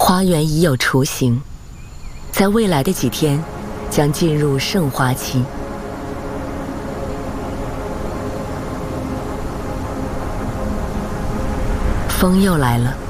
花园已有雏形，在未来的几天将进入盛花期。风又来了。